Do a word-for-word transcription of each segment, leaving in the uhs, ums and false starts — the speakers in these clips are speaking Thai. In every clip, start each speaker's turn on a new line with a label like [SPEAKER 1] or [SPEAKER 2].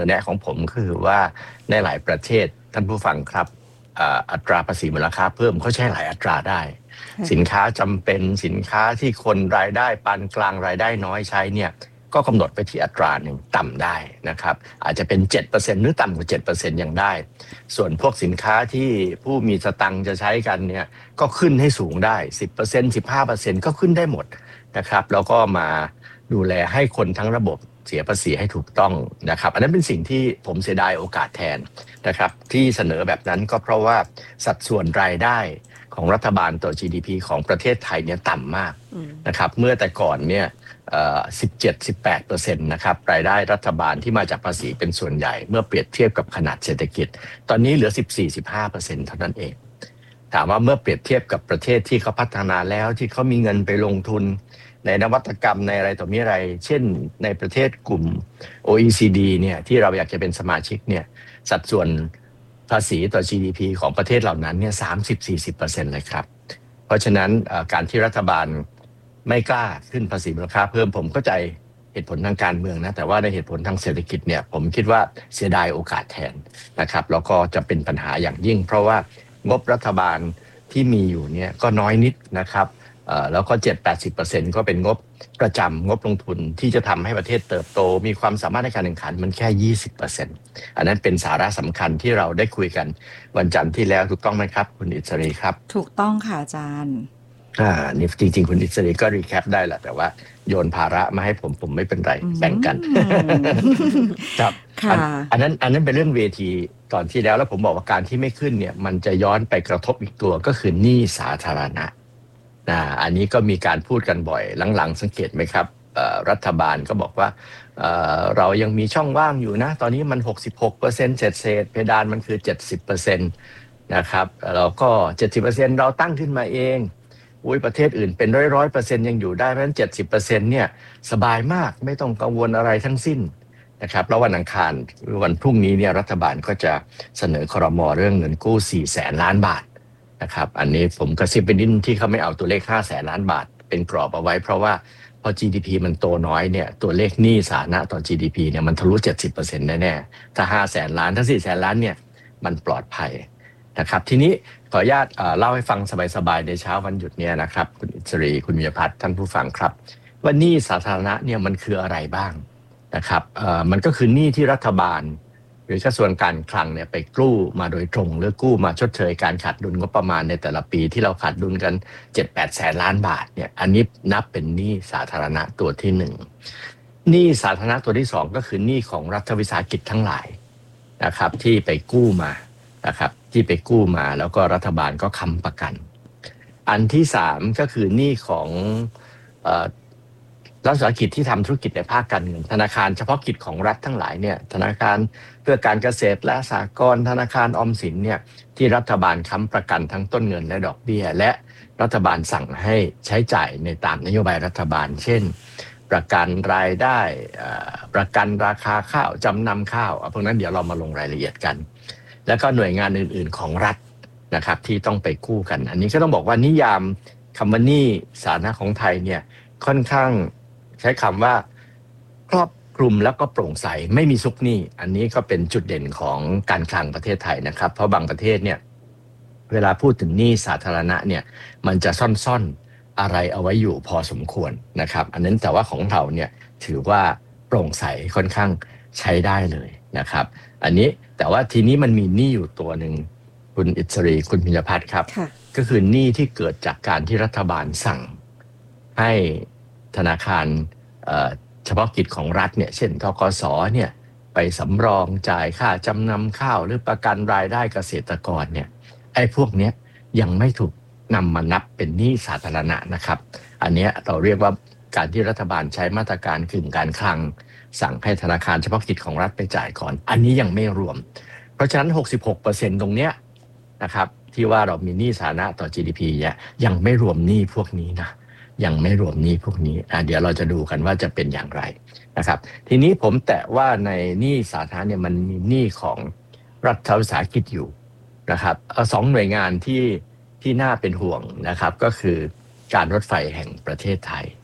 [SPEAKER 1] แนะของผมคือว่าในหลายประเทศท่านผู้ฟังครับอัตราภาษีมูลค่าเพิ่มเขาใช้หลายอัตราได้สินค้าจำเป็นสินค้าที่คนรายได้ปานกลางรายได้น้อยใช้เนี่ยก็กำหนดไปที่อัตราหนึ่งต่ำได้นะครับอาจจะเป็น เจ็ดเปอร์เซ็นต์ หรือต่ำกว่า เจ็ดเปอร์เซ็นต์ ยังได้ส่วนพวกสินค้าที่ผู้มีสตังค์จะใช้กันเนี่ยก็ขึ้นให้สูงได้ สิบเปอร์เซ็นต์ สิบห้าเปอร์เซ็นต์ ก็ขึ้นได้หมดนะครับแล้วก็มาดูแลให้คนทั้งระบบเสียภาษีให้ถูกต้องนะครับอันนั้นเป็นสิ่งที่ผมเสียดายโอกาสแทนนะครับที่เสนอแบบนั้นก็เพราะว่าสัดส่วนรายได้ของรัฐบาลต่อ จี ดี พี ของประเทศไทยเนี่ยต่ำมากนะครับเมื่อแต่ก่อนเนี่ยสิบเจ็ด สิบแปดเปอร์เซ็นต์ นะครับรายได้รัฐบาลที่มาจากภาษีเป็นส่วนใหญ่เมื่อเปรียบเทียบกับขนาดเศรษฐกิจตอนนี้เหลือ สิบสี่ สิบห้าเปอร์เซ็นต์ เท่านั้นเองถามว่าเมื่อเปรียบเทียบกับประเทศที่เขาพัฒนาแล้วที่เขามีเงินไปลงทุนในนวัตกรรมในอะไรต่อมีอะไรเช่นในประเทศกลุ่ม โอ อี ซี ดี เนี่ยที่เราอยากจะเป็นสมาชิกเนี่ยสัดส่วนภาษีต่อ จี ดี พี ของประเทศเหล่านั้นเนี่ย สามสิบถึงสี่สิบเปอร์เซ็นต์ เลยครับเพราะฉะนั้นการที่รัฐบาลไม่กล้าขึ้นภาษีมูลค่าเพิ่มผมเข้าใจเหตุผลทางการเมืองนะแต่ว่าในเหตุผลทางเศรษฐกิจเนี่ยผมคิดว่าเสียดายโอกาสแทนนะครับแล้วก็จะเป็นปัญหาอย่างยิ่งเพราะว่างบรัฐบาลที่มีอยู่เนี่ยก็น้อยนิดนะครับแล้วก็ เจ็ดถึงแปดสิบเปอร์เซ็นต์ ก็เป็นงบประจำงบลงทุนที่จะทำให้ประเทศเติบโตมีความสามารถในการแข่งขันมันแค่ ยี่สิบเปอร์เซ็นต์ อันนั้นเป็นสาระสำคัญที่เราได้คุยกันวันจันทร์ที่แล้วถูกต้องไหมครับคุณอิสรีครับ
[SPEAKER 2] ถูกต้องค่ะอาจารย์
[SPEAKER 1] อ่านี่จริงๆคุณอิสรีก็รีแคปได้แหละแต่ว่าโยนภาระมาให้ผมผมไม่เป็นไรแบ่งกันครับอันนั้นอันนั้นเป็นเรื่องเวทีตอนที่แล้วแล้วผมบอกว่าการที่ไม่ขึ้นเนี่ยมันจะย้อนไปกระทบอีกตัวก็คือหนี้สาธารณะนะอันนี้ก็มีการพูดกันบ่อยหลังๆสังเกตไหมครับรัฐบาลก็บอกว่าเอ่อเรายังมีช่องว่างอยู่นะตอนนี้มัน หกสิบหกเปอร์เซ็นต์ เศษๆเพดานมันคือ เจ็ดสิบเปอร์เซ็นต์ นะครับแล้วก็ เจ็ดสิบเปอร์เซ็นต์ เราตั้งขึ้นมาเองอุ้ยประเทศอื่นเป็นร้อยๆเปอร์เซ็นต์ยังอยู่ได้เพราะฉะนั้น เจ็ดสิบเปอร์เซ็นต์ เนี่ยสบายมากไม่ต้องกังวลอะไรทั้งสิ้นนะครับแล้ววันอังคารวันพรุ่งนี้เนี่ยรัฐบาลก็จะเสนอครม.เรื่องเงินกู้สี่แสนล้านบาทนะครับอันนี้ผมกระซิบไปนิดที่เขาไม่เอาตัวเลขห้าแสนล้านบาทเป็นกรอบเอาไว้เพราะว่าพอ จี ดี พี มันโตน้อยเนี่ยตัวเลขหนี้สาธารณะต่อ จี ดี พี เนี่ยมันทะลุ เจ็ดสิบเปอร์เซ็นต์ แน่ๆถ้าห้าแสนล้านถ้าสี่แสนล้านเนี่ยมันปลอดภัยนะครับทีนี้ขออนุญาตเล่าให้ฟังสบายๆในเช้าวันหยุดเนี่ยนะครับคุณอิสรีคุณวิยพัฒน์ท่านผู้ฟังครับว่าหนี้สาธารณะเนี่ยมันคืออะไรบ้างนะครับมันก็คือหนี้ที่รัฐบาลหรือกระทรวงการคลังเนี่ยไปกู้มาโดยตรงหรือกู้มาชดเชยการขาดดุลงบประมาณในแต่ละปีที่เราขาดดุลกัน เจ็ดถึงแปด แสนล้านบาทเนี่ยอันนี้นับเป็นหนี้สาธารณะตัวที่หนึ่งหนี้สาธารณะตัวที่สองก็คือหนี้ของรัฐวิสาหกิจทั้งหลายนะครับที่ไปกู้มานะครับที่ไปกู้มาแล้วก็รัฐบาลก็ค้ำประกันอันที่สามก็คือหนี้ของเอ่อรัฐวิสาหกิจที่ทำธุรกิจในภาคการเงินธนาคารเฉพาะกิจของรัฐทั้งหลายเนี่ยธนาคารเพื่อการเกษตรและสหกรณ์ธนาคารออมสินเนี่ยที่รัฐบาลค้ำประกันทั้งต้นเงินและดอกเบี้ยและรัฐบาลสั่งให้ใช้จ่ายในตามนโยบายรัฐบาลเช่นประกันรายได้ประกันราคาข้าวจำนำข้าวพวกนั้นเดี๋ยวเรามาลงรายละเอียดกันแล้วก็หน่วยงานอื่นๆของรัฐนะครับที่ต้องไปกู้กันอันนี้ก็ต้องบอกว่านิยามคำว่าหนี้สาธารณะของไทยเนี่ยค่อนข้างใช้คำว่าครอบคลุมแล้วก็โปร่งใสไม่มีซุกหนี้อันนี้ก็เป็นจุดเด่นของการคลังประเทศไทยนะครับเพราะบางประเทศเนี่ยเวลาพูดถึงหนี้สาธารณะเนี่ยมันจะซ่อนๆอะไรเอาไว้อยู่พอสมควรนะครับอันนั้นแต่ว่าของเราเนี่ยถือว่าโปร่งใสค่อนข้างใช้ได้เลยนะครับอันนี้แต่ว่าทีนี้มันมีหนี้อยู่ตัวหนึ่งคุณอิสรีคุณพิญญพัฒน์ครับก็คือหนี้ที่เกิดจากการที่รัฐบาลสั่งให้ธนาคารเฉพาะกิจของรัฐเนี่ยเช่นธกสเนี่ยไปสำรองจ่ายค่าจำนำข้าวหรือประกันรายได้เกษตรกรเนี่ยไอ้พวกนี้ยังไม่ถูกนำมานับเป็นหนี้สาธารณะนะครับอันนี้เราเรียกว่าการที่รัฐบาลใช้มาตรการกึ่งการคลังสั่งให้ธนาคารเฉพาะกิจของรัฐไปจ่ายก่อนอันนี้ยังไม่รวมเพราะฉะนั้น หกสิบหกเปอร์เซ็นต์ ตรงเนี้ยนะครับที่ว่าเรามีหนี้สาธารณะต่อ จี ดี พี เนี่ยยังไม่รวมหนี้พวกนี้นะยังไม่รวมหนี้พวกนี้อ่ะเดี๋ยวเราจะดูกันว่าจะเป็นอย่างไรนะครับทีนี้ผมแตะว่าในหนี้สาธารณะเนี่ยมันมีหนี้ของรัฐวิสาหกิจอยู่นะครับเอาสองหน่วยงานที่ที่น่าเป็นห่วงนะครับก็คือการรถไฟแห่งประเทศไทย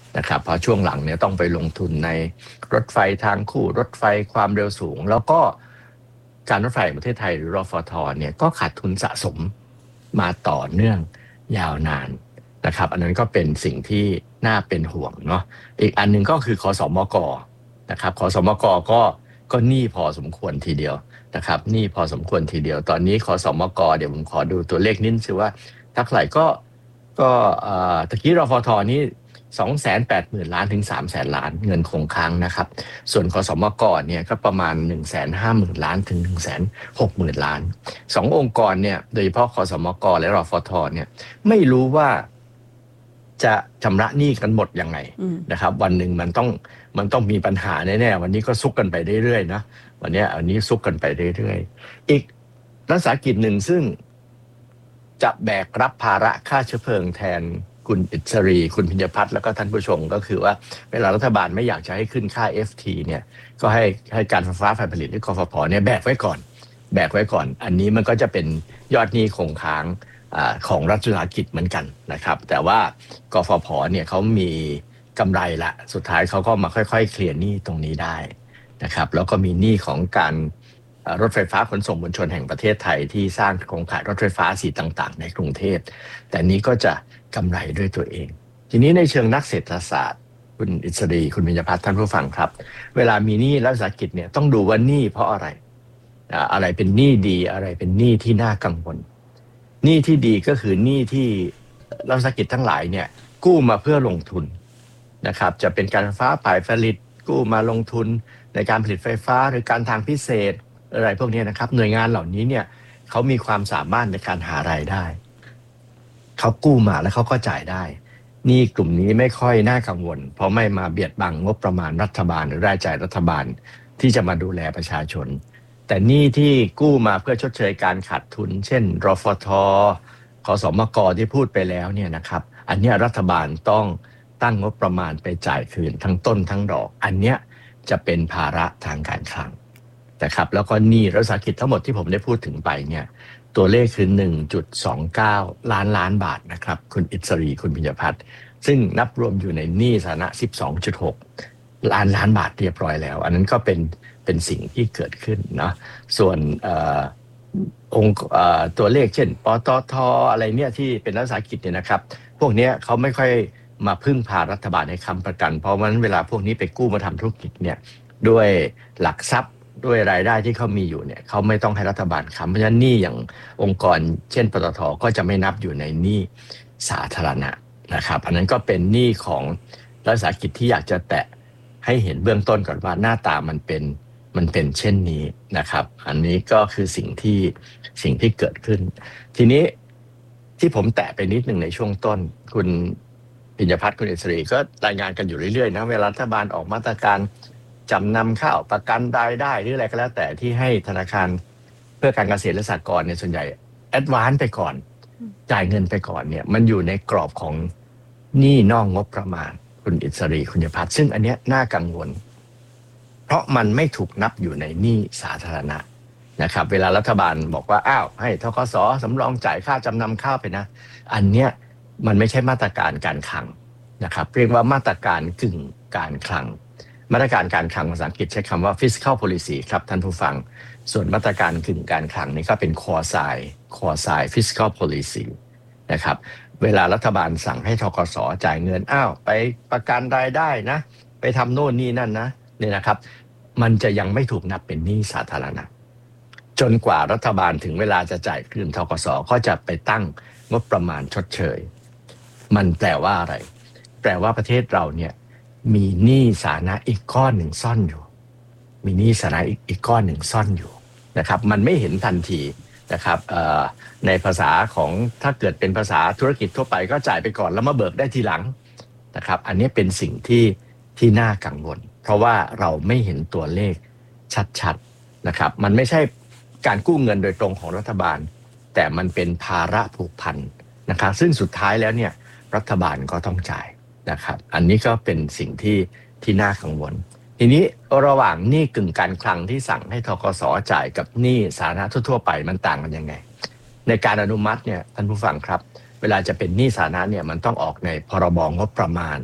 [SPEAKER 1] นะครับเพราะช่วงหลังเนี่ยต้องไปลงทุนในรถไฟทางคู่รถไฟความเร็วสูงแล้วก็การรถไฟแห่งประเทศไทยหรือรฟทเนี่ยก็ขาดทุนสะสมมาต่อเนื่องยาวนานนะครับอันนั้นก็เป็นสิ่งที่น่าเป็นห่วงเนาะอีกอันนึงก็คือคสมกนะครับคสมกก็ก็หนี้พอสมควรทีเดียวนะครับหนี้พอสมควรทีเดียวตอนนี้คสมกเดี๋ยวผมขอดูตัวเลขนิดนึงว่าเท่าไหร่ก็ก็เอ่อตะกี้รฟทนี่ สองแสนแปดหมื่น ล้านถึง สามแสน ล้านเงินคงค้างนะครับส่วนคสมกเนี่ยก็ประมาณ หนึ่งแสนห้าหมื่น ล้านถึง หนึ่งแสนหกหมื่น ล้านสององค์กรเนี่ยโดยเฉพาะคสมกและรฟทเนี่ยไม่รู้ว่าจะชำระหนี้กันหมดยังไงนะครับวันหนึ่งมันต้องมันต้องมีปัญหาแน่ๆวันนี้ก็ซุกกันไปเรื่อยๆนะวันนี้อันนี้ซุกกันไปเรื่อยๆอีกรัฐวิสาหกิจหนึ่งซึ่งจะแบกรับภาระค่าเชื้อเพลิงแทนคุณอิสรีคุณพิญญพัฒน์แล้วก็ท่านผู้ชมก็คือว่าเวลารัฐบาลไม่อยากจะให้ขึ้นค่า เอฟ ที เนี่ยก็ให้ให้การไฟฟ้าฝ่ายผลิตหรือกฟผเนี่ยแบกไว้ก่อนแบกไว้ก่อนอันนี้มันก็จะเป็นยอดหนี้คงค้างของรัฐวิสาหกิจเหมือนกันนะครับแต่ว่ากฟผเนี่ยเขามีกำไรละสุดท้ายเขาก็มาค่อยๆเคลียร์หนี้ตรงนี้ได้นะครับแล้วก็มีหนี้ของการรถไฟฟ้าขนส่งมวลชนแห่งประเทศไทยที่สร้างโครงข่ายรถไฟฟ้าสีต่างๆในกรุงเทพแต่นี้ก็จะกำไรด้วยตัวเองทีนี้ในเชิงนักเศรษฐศาสตร์คุณอิสรีคุณพิญญพัฒน์ท่านผู้ฟังครับเวลามีหนี้รัฐวิสาหกิจเนี่ยต้องดูว่าหนี้เพราะอะไรอะไรเป็นหนี้ดีอะไรเป็นหนี้ที่น่ากังวลหนี้ที่ดีก็คือหนี้ที่รัฐวิสาหกิจทั้งหลายเนี่ยกู้มาเพื่อลงทุนนะครับจะเป็นการไฟฟ้าฝ่ายผลิตกู้มาลงทุนในการผลิตไฟฟ้าหรือการทางพิเศษอะไรพวกนี้นะครับหน่วยงานเหล่านี้เนี่ยเขามีความสามารถในการหารายได้เขากู้มาแล้วเขาก็จ่ายได้นี่กลุ่มนี้ไม่ค่อยน่ากังวลเพราะไม่มาเบียดบังงบประมาณรัฐบาลหรือรายจ่ายรัฐบาลที่จะมาดูแลประชาชนแต่นี่ที่กู้มาเพื่อชดเชยการขาดทุนเช่นรฟทคสมกที่พูดไปแล้วเนี่ยนะครับอันนี้รัฐบาลต้องตั้งงบประมาณไปจ่ายคืนทั้งต้นทั้งดอกอันเนี้ยจะเป็นภาระทางการคลังนะครับแล้วก็หนี้รัฐวิสาหกิจทั้งหมดที่ผมได้พูดถึงไปเนี่ยตัวเลขคือ หนึ่งจุดสองเก้า ล้านล้านบาทนะครับคุณอิสรีคุณพิญญพัฒน์ซึ่งนับรวมอยู่ในหนี้สาธารณะ สิบสองจุดหก ล้านล้านบาทเรียบร้อยแล้วอันนั้นก็เป็นเป็นสิ่งที่เกิดขึ้นเนาะส่วนเอ่อองค์เอ่อตัวเลขเช่นปตท.อะไรเนี่ยที่เป็นรัฐวิสาหกิจเนี่ยนะครับพวกนี้เขาไม่ค่อยมาพึ่งพารัฐบาลในค้ำประกันเพราะว่าเวลาพวกนี้ไปกู้มาทำธุรกิจเนี่ยด้วยหลักทรัพย์ด้วยรายได้ที่เขามีอยู่เนี่ยเขาไม่ต้องให้รัฐบาลค้ำเพราะฉะนั้นหนี้อย่างองค์กรเช่นปตท.ก็จะไม่นับอยู่ในหนี้สาธารณะนะครับอันนั้นก็เป็นหนี้ของรัฐวิสาหกิจที่อยากจะแตะให้เห็นเบื้องต้นก่อนว่าหน้าตามันเป็นมันเป็นเช่นนี้นะครับอันนี้ก็คือสิ่งที่สิ่งที่เกิดขึ้นทีนี้ที่ผมแตะไปนิดหนึ่งในช่วงต้นคุณพิญญพัฒน์คุณอิสรีก็รายงานกันอยู่เรื่อยๆนะเวลารัฐบาลออกมาตรการจำนำข้าวประกันรายได้หรืออะไรก็แล้วแต่ที่ให้ธนาคารเพื่อการเกษตรและสหกรณ์เนี่ยส่วนใหญ่แอดวานซ์ไปก่อนจ่ายเงินไปก่อนเนี่ยมันอยู่ในกรอบของหนี้นอกงบประมาณคุณอิสรีคุณพิญญพัฒน์ซึ่งอันเนี้ยน่ากังวลเพราะมันไม่ถูกนับอยู่ในหนี้สาธารณะนะครับเวลารัฐบาลบอกว่าอ้าวให้ธกส.สำรองจ่ายค่าจำนำข้าวไปนะอันเนี้ยมันไม่ใช่มาตรการการคลังนะครับเรียกว่ามาตรการกึ่งการคลังมาตรการการคลังภาษาอังกฤษใช้คำว่า fiscal policy ครับท่านผู้ฟังส่วนมาตรการกึ่งการคลังนี่ก็เป็น quasi quasi fiscal policy นะครับเวลารัฐบาลสั่งให้ธกส.จ่ายเงินอ้าวไปประกันรายได้นะไปทำโน่นนี่นั่นนะเนี่ยนะครับมันจะยังไม่ถูกนับเป็นหนี้สาธารณะจนกว่ารัฐบาลถึงเวลาจะจ่ายคืนธกส.ก็จะไปตั้งงบประมาณชดเชยมันแปลว่าอะไรแปลว่าประเทศเราเนี่ยมีหนี้สาธารณะอีกก้อนหนึ่งซ่อนอยู่มีหนี้สาธารณะอีกก้อนหนึ่งซ่อนอยู่นะครับมันไม่เห็นทันทีนะครับในภาษาของถ้าเกิดเป็นภาษาธุรกิจทั่วไปก็จ่ายไปก่อนแล้วมาเบิกได้ทีหลังนะครับอันนี้เป็นสิ่งที่ที่น่ากังวลเพราะว่าเราไม่เห็นตัวเลขชัดๆนะครับมันไม่ใช่การกู้เงินโดยตรงของรัฐบาลแต่มันเป็นภาระผูกพันนะครับซึ่งสุดท้ายแล้วเนี่ยรัฐบาลก็ต้องจ่ายนะครับอันนี้ก็เป็นสิ่งที่ที่น่ากังวลทีนี้ระหว่างหนี้กึ่งการคลังที่สั่งให้ธกส.จ่ายกับหนี้สาธารณะทั่วๆไปมันต่างกันยังไงในการอนุมัติเนี่ยท่านผู้ฟังครับเวลาจะเป็นหนี้สาธารณะเนี่ยมันต้องออกในพรบงบประมาณห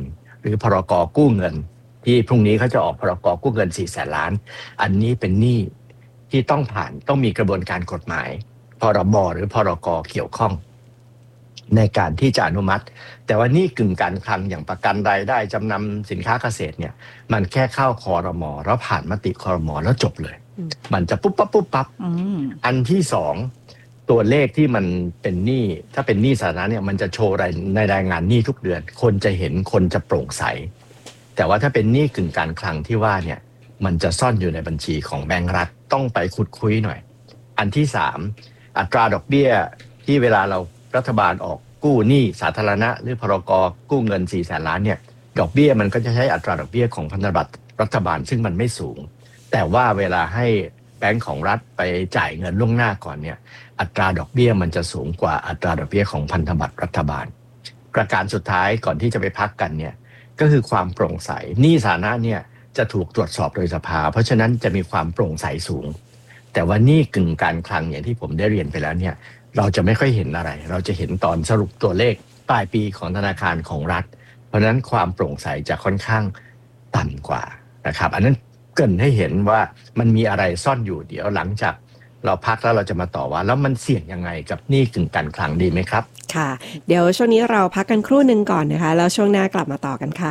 [SPEAKER 1] รือพรกกู้เงินที่พรุ่งนี้เขาจะออกพรกกู้เงินสี่แสนล้านอันนี้เป็นหนี้ที่ต้องผ่านต้องมีกระบวนการกฎหมายพรบหรือพรกเกี่ยวข้องในการที่จะอนุมัติแต่ว่านี่กึ่งการคลังอย่างประกันรายได้จำนำสินค้าเกษตรเนี่ยมันแค่เข้าครม.แล้วผ่านมติครม.แล้วจบเลยมันจะปุ๊บปั๊บปุ๊บปั๊บอันที่สองตัวเลขที่มันเป็นหนี้ถ้าเป็นหนี้สาธารณะเนี่ยมันจะโชว์ในรายงานหนี้ทุกเดือนคนจะเห็นคนจะโปร่งใสแต่ว่าถ้าเป็นหนี้กึ่งการคลังที่ว่าเนี่ยมันจะซ่อนอยู่ในบัญชีของแบงก์รัฐต้องไปขุดคุยหน่อยอันที่สามอัตราดอกเบี้ยที่เวลาเรารัฐบาลออกกู้หนี้สาธารณะหรือพรกกู้เงินสี่แสนล้านเนี่ยดอกเบี้ยมันก็จะใช้อัตราดอกเบี้ยของพันธบัตรรัฐบาลซึ่งมันไม่สูงแต่ว่าเวลาให้แบงก์ของรัฐไปจ่ายเงินล่วงหน้าก่อนเนี่ยอัตราดอกเบี้ยมันจะสูงกว่าอัตราดอกเบี้ยของพันธบัตรรัฐบาลประการสุดท้ายก่อนที่จะไปพักกันเนี่ยก็คือความโปร่งใสหนี้สาธารณะเนี่ยจะถูกตรวจสอบโดยสภาเพราะฉะนั้นจะมีความโปร่งใสสูงแต่ว่าหนี้กึ่งการคลังอย่างที่ผมได้เรียนไปแล้วเนี่ยเราจะไม่ค่อยเห็นอะไรเราจะเห็นตอนสรุปตัวเลขปลายปีของธนาคารของรัฐเพราะฉะนั้นความโปร่งใสจะค่อนข้างต่ำกว่านะครับอันนั้นเกริ่นให้เห็นว่ามันมีอะไรซ่อนอยู่เดี๋ยวหลังจากเราพักแล้วเราจะมาต่อว่าแล้วมันเสี่ยงยังไงกับหนี้กึ่งการคลังดีไหมครับ
[SPEAKER 3] ค่ะเดี๋ยวช่วงนี้เราพักกันครู่นึงก่อนนะคะแล้วช่วงหน้ากลับมาต่อกันค่ะ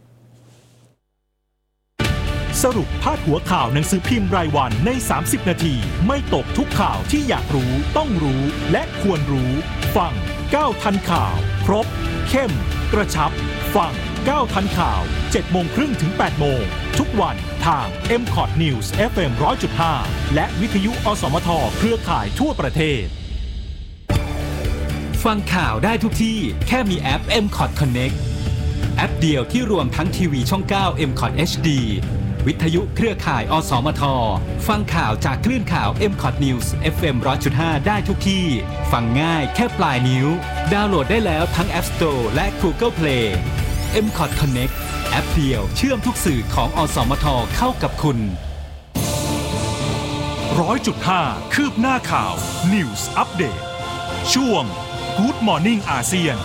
[SPEAKER 4] สรุปพาดหัวข่าวหนังสือพิมพ์รายวันในสามสิบนาทีไม่ตกทุกข่าวที่อยากรู้ต้องรู้และควรรู้ฟังก้าวทันข่าวครบเข้มกระชับฟังก้าวทันข่าว เจ็ดโมงครึ่งถึง แปดโมงทุกวันทาง เอ็ม คอท News เอฟ เอ็ม หนึ่งร้อยจุดห้า และวิทยุอสมทเครือข่ายทั่วประเทศ
[SPEAKER 5] ฟังข่าวได้ทุกที่แค่มีแอป เอ็ม คอท Connect แอปเดียวที่รวมทั้งทีวีช่อง เก้า เอ็ม คอท เอช ดี วิทยุเครือข่ายอสมทฟังข่าวจากคลื่นข่าว เอ็ม คอท News เอฟ เอ็ม หนึ่งร้อยจุดห้า ได้ทุกที่ฟังง่ายแค่ปลายนิ้วดาวน์โหลดได้แล้วทั้ง App Store และ Google Play เอ็ม คอท Connect แอปเดียวเชื่อมทุกสื่อของอสมทเข้ากับคุณ
[SPEAKER 4] หนึ่งร้อยจุดห้า คืบหน้าข่าว News Update ช่วง Good Morning อาเซียน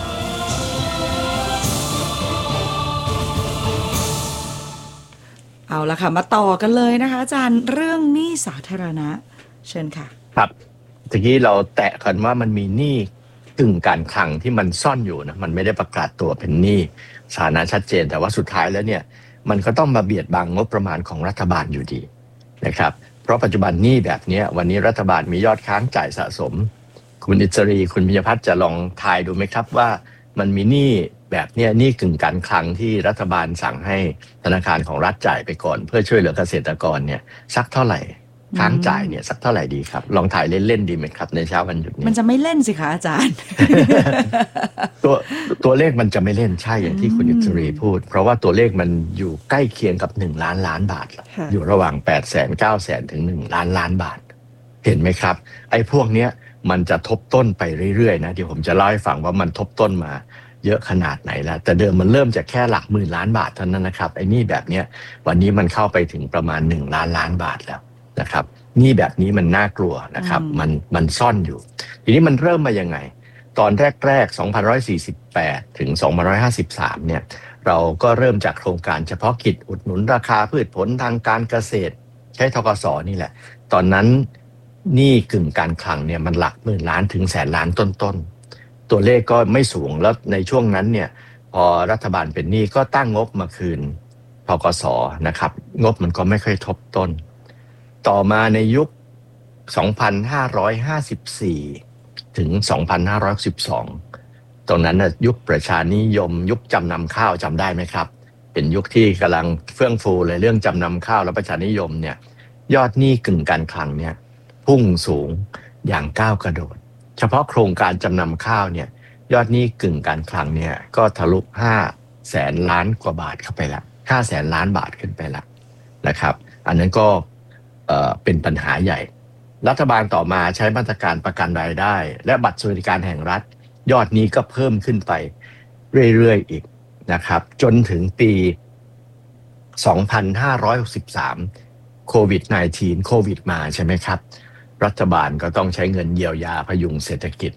[SPEAKER 2] เอาละค่ะมาต่อกันเลยนะคะอาจารย์เรื่องหนี้สาธารณะเชิญค่ะ
[SPEAKER 1] ครับตะกี้เราแตะกันว่ามันมีหนี้กึ่งการคลังที่มันซ่อนอยู่นะมันไม่ได้ประกาศตัวเป็นหนี้สาธารณะชัดเจนแต่ว่าสุดท้ายแล้วเนี่ยมันก็ต้องมาเบียดบังงบประมาณของรัฐบาลอยู่ดีนะครับเพราะปัจจุบันหนี้แบบนี้วันนี้รัฐบาลมียอดค้างจ่ายสะสมคุณอิสรีคุณพิยพัฒน์จะลองทายดูไหมครับว่ามันมีหนี้แบบนี้หนี้กึ่งการคลังที่รัฐบาลสั่งให้ธนาคารของรัฐจ่ายไปก่อนเพื่อช่วยเหลือเกษตรกรเนี่ยสักเท่าไหร่ค้างจ่ายเนี่ยสักเท่าไหร่ดีครับลองถ่ายเล่นๆดีไหมครับในเช้าวันหยุดนี้
[SPEAKER 2] มันจะไม่เล่นสิคะอาจารย์
[SPEAKER 1] ตัวตัวเลขมันจะไม่เล่นใช่อย่างที่คุณอิสรีพูดเพราะว่าตัวเลขมันอยู่ใกล้เคียงกับหนึ่งล้านล้านบาทอยู่ระหว่างแปดแสนเก้าแสนถึงหนึ่งล้านล้านบาทเห็นไหมครับไอ้พวกเนี้ยมันจะทบต้นไปเรื่อยๆนะเดี๋ยวผมจะเล่าให้ฟังว่ามันทบต้นมาเยอะขนาดไหนแล้วแต่เดิมมันเริ่มจากแค่หลักหมื่นล้านบาทเท่านั้นนะครับไอ้นี่แบบเนี้ยวันนี้มันเข้าไปถึงประมาณหนึ่งล้านล้านบาทแล้วนะครับนี่แบบนี้มันน่ากลัวนะครับมันมันซ่อนอยู่ทีนี้มันเริ่มมายังไงตอนแรกๆสองพันหนึ่งร้อยสี่สิบแปดถึงสองพันหนึ่งร้อยห้าสิบสามเนี่ยเราก็เริ่มจากโครงการเฉพาะกิจอุดหนุนราคาพืชผลทางการเกษตรใช้ธกส.นี่แหละตอนนั้นหนี้กึ่งการคลังเนี่ยมันหลักหมื่นล้านถึงแสนล้านต้นๆตัวเลขก็ไม่สูงแล้วในช่วงนั้นเนี่ยพอรัฐบาลเป็นหนี้ก็ตั้งงบมาคืนธกส.นะครับงบมันก็ไม่ค่อยทบต้นต่อมาในยุคสองพันห้าร้อยห้าสิบสี่ถึงสองพันห้าร้อยสิบสองตรงนั้นน่ะยุคประชานิยมยุคจำนำข้าวจำได้ไหมครับเป็นยุคที่กำลังเฟื่องฟูเลยเรื่องจำนำข้าวและประชานิยมเนี่ยยอดหนี้กึ่งการคลังเนี่ยพุ่งสูงอย่างก้าวกระโดดเฉพาะโครงการจำนำข้าวเนี่ยยอดหนี้กึ่งการคลังเนี่ยก็ทะลุห้าแสนล้านกว่าบาทเข้าไปละห้าแสนล้านบาทขึ้นไปละนะครับอันนั้นก็เอ่อเป็นปัญหาใหญ่รัฐบาลต่อมาใช้มาตรการประกันรายได้และบัตรสวัสดิการแห่งรัฐยอดนี้ก็เพิ่มขึ้นไปเรื่อยๆอีกนะครับจนถึงปีสองพันห้าร้อยหกสิบสามโควิด สิบเก้า โควิดมาใช่ไหมครับรัฐบาลก็ต้องใช้เงินเยียวยาพยุงเศรษฐกิจ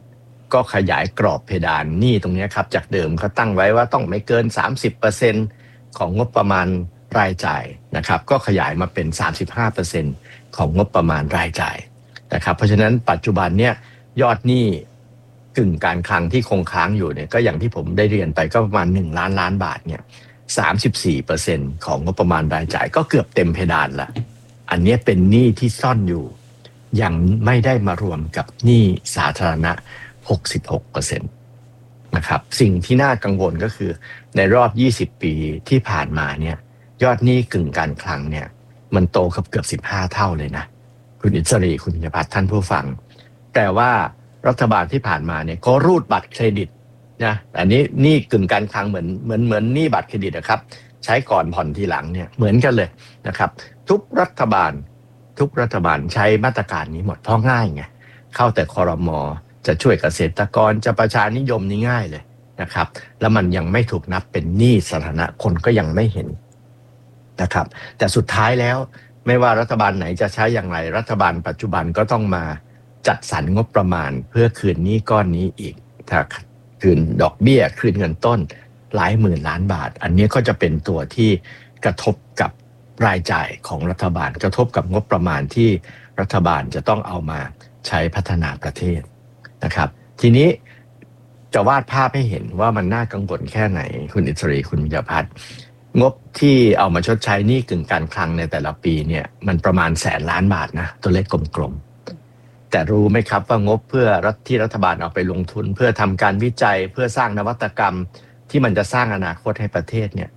[SPEAKER 1] ก็ขยายกรอบเพดานหนี้ตรงนี้ครับจากเดิมเขาตั้งไว้ว่าต้องไม่เกิน สามสิบเปอร์เซ็นต์ ของงบประมาณรายจ่ายนะครับก็ขยายมาเป็น สามสิบห้าเปอร์เซ็นต์ ของงบประมาณรายจ่ายนะครับเพราะฉะนั้นปัจจุบันเนี่ยยอดหนี้กึ่งการคลังที่คงค้างอยู่เนี่ยก็อย่างที่ผมได้เรียนไปก็ประมาณหนึ่งล้านล้านบาทเนี่ย สามสิบสี่เปอร์เซ็นต์ ของงบประมาณรายจ่ายก็เกือบเต็มเพดานละอันนี้เป็นหนี้ที่ซ่อนอยู่ยังไม่ได้มารวมกับหนี้สาธารณะ หกสิบหกเปอร์เซ็นต์ นะครับสิ่งที่น่ากังวลก็คือในรอบยี่สิบปีที่ผ่านมาเนี่ยยอดหนี้กึ่งการคลังเนี่ยมันโตเกือบเกือบสิบห้าเท่าเลยนะคุณอิสรีคุณพิญญพัฒน์ท่านผู้ฟังแต่ว่ารัฐบาลที่ผ่านมาเนี่ยก็รูดบัตรเครดิตนะอันนี้หนี้กึ่งการคลังเหมือนเหมือนเหมือนหนี้บัตรเครดิตนะครับใช้ก่อนผ่อนทีหลังเนี่ยเหมือนกันเลยนะครับทุกรัฐบาลทุกรัฐบาลใช้มาตรการนี้หมดเพราะง่ายไงเข้าแต่ครม.จะช่วยเกษตรกรจะประชานิยมนี่ง่ายเลยนะครับแล้วมันยังไม่ถูกนับเป็นหนี้สาธารณะคนก็ยังไม่เห็นนะครับแต่สุดท้ายแล้วไม่ว่ารัฐบาลไหนจะใช้อย่างไรรัฐบาลปัจจุบันก็ต้องมาจัดสรรงบประมาณเพื่อคืนหนี้ก้อนนี้อีกถ้าคืนดอกเบี้ยคืนเงินต้นหลายหมื่นล้านบาทอันนี้ก็จะเป็นตัวที่กระทบกับรายจ่ายของรัฐบาลกระทบกับงบประมาณที่รัฐบาลจะต้องเอามาใช้พัฒนาประเทศนะครับทีนี้จะวาดภาพให้เห็นว่ามันน่ากังวลแค่ไหนคุณอิสรีคุณพิญญพัฒน์งบที่เอามาชดใช้หนี้กึ่งการคลังในแต่ละปีเนี่ยมันประมาณแสนล้านบาทนะตัวเลขกลมๆแต่รู้ไหมครับว่างบเพื่อรัฐที่รัฐบาลเอาไปลงทุนเพื่อทำการวิจัยเพื่อสร้างนวัตกรรมที่มันจะสร้างอนาคตให้ประเทศเนี่ย